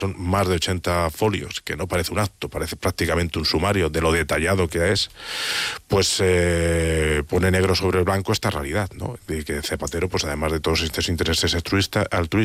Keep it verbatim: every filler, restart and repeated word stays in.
son más de ochenta folios, que no parece un acto, parece prácticamente un sumario de lo detallado que es, pues eh, pone negro sobre blanco esta realidad, ¿no? De que Zapatero, pues además de todos estos intereses altruistas,